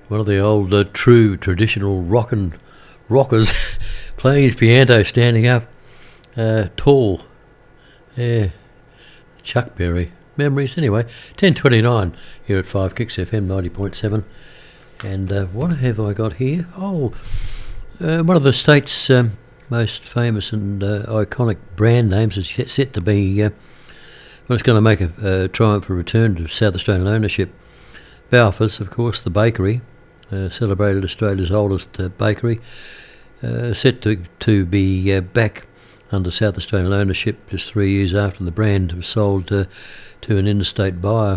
One of the old true traditional rockers playing his piano standing up, tall. Yeah, Chuck Berry. Memories anyway. 10:29 here at 5 Kicks FM 90.7. And what have I got here? Oh, one of the state's most famous and iconic brand names is set to be, well, it's going to make a triumphant return to South Australian ownership. Balfour's, of course, the bakery, celebrated Australia's oldest bakery, set to be back under South Australian ownership just 3 years after the brand was sold to an interstate buyer.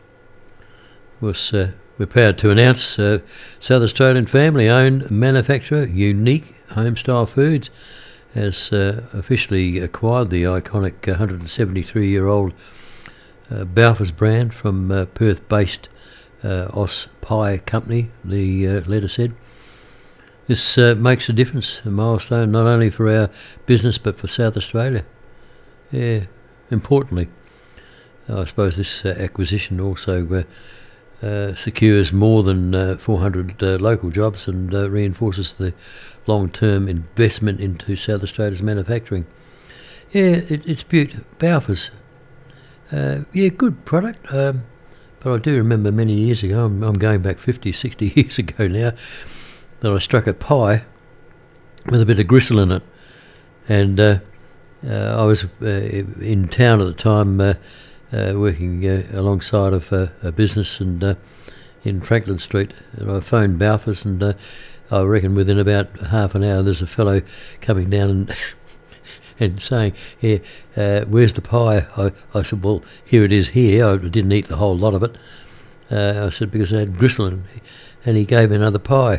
Of course, we're proud to announce South Australian family-owned manufacturer Unique Homestyle Foods has officially acquired the iconic 173-year-old Balfour's brand from Perth-based Oz Pie Company, the letter said. This makes a difference, a milestone not only for our business but for South Australia. Yeah, importantly, I suppose this acquisition also secures more than 400 local jobs and reinforces the long-term investment into South Australia's manufacturing. Yeah, it's beautiful. Balfour's. Yeah, good product. But I do remember many years ago, I'm going back 50, 60 years ago now, that I struck a pie with a bit of gristle in it. And I was in town at the time working alongside of a business and in Franklin Street, and I phoned Balfour's, and I reckon within about half an hour there's a fellow coming down and and saying, "Here, where's the pie?" I said, "Well, here it is here." I didn't eat the whole lot of it. I said, because it had gristle in it, and he gave me another pie.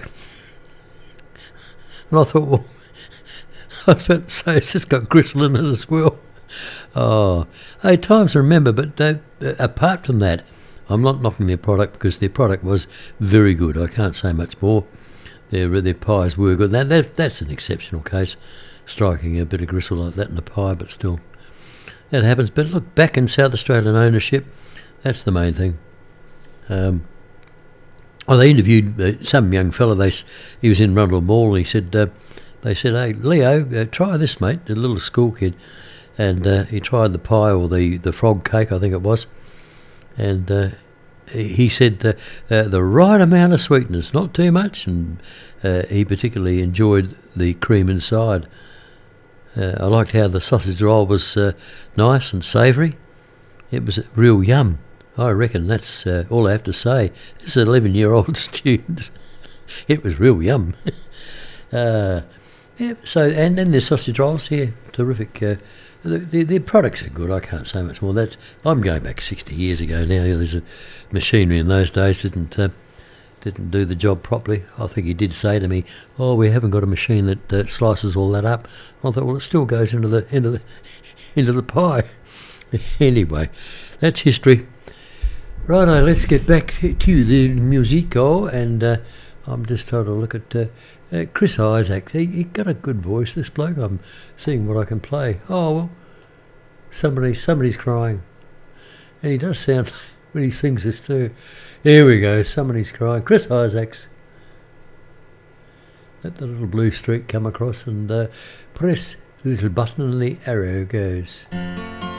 And I thought, well, I was about to say, it's just got gristle in it as well. Oh, hey, times to remember, but apart from that, I'm not knocking their product because their product was very good. I can't say much more. Their pies were good. That's an exceptional case, striking a bit of gristle like that in a pie, but still, that happens. But look, back in South Australian ownership, that's the main thing. They interviewed some young fella. He was in Rundle Mall, and he said, they said, "Hey, Leo, try this, mate." A little school kid, and he tried the pie, or the frog cake, I think it was, and he said the right amount of sweetness, not too much, and he particularly enjoyed the cream inside. I liked how the sausage roll was nice and savoury. It was real yum. I reckon that's all I have to say. This is 11-year-old student. It was real yum. Yeah. So and then the sausage rolls here, terrific. The products are good. I can't say much more. I'm going back 60 years ago now. There's a machinery in those days didn't do the job properly. I think he did say to me, "Oh, we haven't got a machine that slices all that up." I thought, well, it still goes into the pie. Anyway, that's history. Righto, let's get back to the musico, and I'm just trying to look at Chris Isaak. He got a good voice, this bloke. I'm seeing what I can play. Oh, well, somebody's crying. And he does sound when he sings this too. Here we go, somebody's crying. Chris Isaak's. Let the little blue streak come across and press the little button and the arrow goes.